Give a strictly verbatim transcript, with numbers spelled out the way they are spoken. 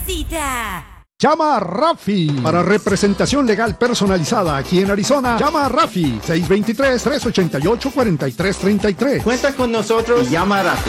necesita. Llama a Rafi. Para representación legal personalizada aquí en Arizona, llama a Rafi. seis dos tres, tres ocho ocho, cuatro tres tres tres. Cuenta con nosotros y llama a Rafi.